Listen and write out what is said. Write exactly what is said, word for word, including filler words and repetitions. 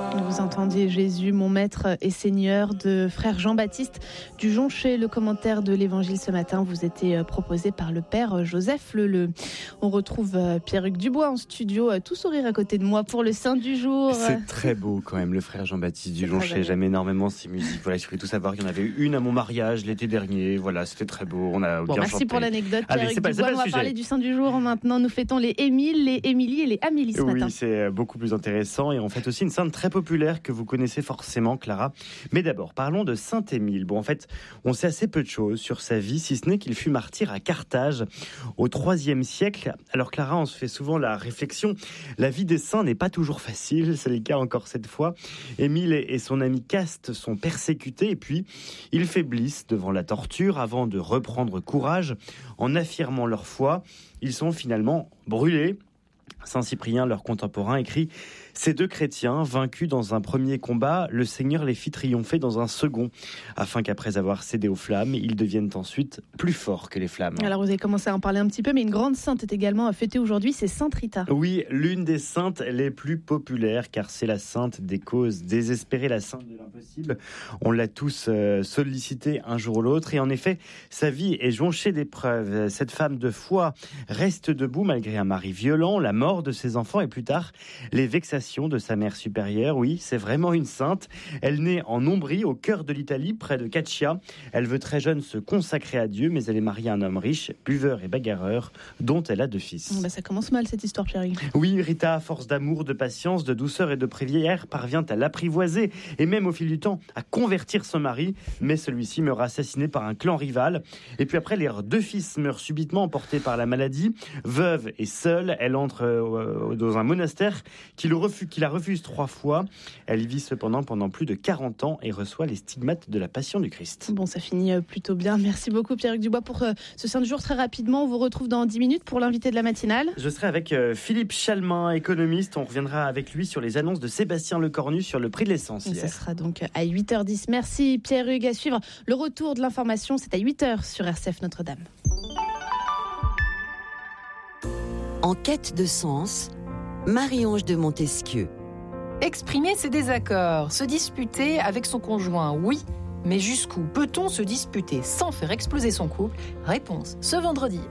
Vous entendiez Jésus, mon maître et Seigneur de frère Jean-Baptiste du Joncher. Le commentaire de l'évangile ce matin vous était proposé par le père Joseph Leleu. On retrouve Pierre-Hugues Dubois en studio, tout sourire à côté de moi pour le Saint du jour. C'est très beau quand même, le frère Jean-Baptiste du Joncher. J'aime énormément ces musiques. Voilà, je voulais tout savoir qu'il y en avait eu une à mon mariage l'été dernier. Voilà, c'était très beau. On a bon, bien merci chanté. pour l'anecdote, Pierre-Hugues Allez, Dubois. On va parler du Saint du jour maintenant. Nous fêtons les Émile, les Émilie et les Amélie ce oui, matin. Oui, c'est beaucoup plus intéressant. Et on fête aussi une sainte très populaire que vous connaissez forcément, Clara. Mais d'abord, parlons de Saint Émile. Bon, en fait, on sait assez peu de choses sur sa vie, si ce n'est qu'il fut martyr à Carthage au troisième siècle. Alors, Clara, on se fait souvent la réflexion. La vie des saints n'est pas toujours facile. C'est le cas encore cette fois. Émile et son ami Caste sont persécutés et puis ils faiblissent devant la torture avant de reprendre courage en affirmant leur foi. Ils sont finalement brûlés. Saint Cyprien, leur contemporain, écrit « Ces deux chrétiens, vaincus dans un premier combat, le Seigneur les fit triompher dans un second, afin qu'après avoir cédé aux flammes, ils deviennent ensuite plus forts que les flammes. » Alors vous avez commencé à en parler un petit peu, mais une grande sainte est également fêtée aujourd'hui, c'est Sainte Rita. Oui, l'une des saintes les plus populaires, car c'est la sainte des causes désespérées, la sainte de l'impossible. On l'a tous euh, sollicitée un jour ou l'autre, et en effet, sa vie est jonchée d'épreuves. Cette femme de foi reste debout malgré un mari violent, la mort de ses enfants et plus tard les vexations de sa mère supérieure. Oui, c'est vraiment une sainte. Elle naît en Ombrie, au cœur de l'Italie, près de Caccia. Elle veut très jeune se consacrer à Dieu, mais elle est mariée à un homme riche, buveur et bagarreur, dont elle a deux fils. Bah ça commence mal cette histoire, Pierre. Oui, Rita, à force d'amour, de patience, de douceur et de prière, parvient à l'apprivoiser et même au fil du temps à convertir son mari, mais celui-ci meurt assassiné par un clan rival. Et puis après, leurs deux fils meurent subitement emportés par la maladie. Veuve et seule, elle entre dans un monastère qui, le refuse, qui la refuse trois fois. Elle y vit cependant pendant plus de quarante ans et reçoit les stigmates de la Passion du Christ. Bon, ça finit plutôt bien. Merci beaucoup Pierre-Hugues Dubois pour ce Saint du jour. Très rapidement, on vous retrouve dans dix minutes pour l'invité de la matinale. Je serai avec Philippe Chalmin, économiste. On reviendra avec lui sur les annonces de Sébastien Lecornu sur le prix de l'essence hier. Ça sera donc à huit heures dix. Merci Pierre-Hugues. À suivre le retour de l'information, c'est à huit heures sur R C F Notre-Dame. En quête de sens, Marie-Ange de Montesquieu. Exprimer ses désaccords, se disputer avec son conjoint, oui, mais jusqu'où peut-on se disputer sans faire exploser son couple ? Réponse ce vendredi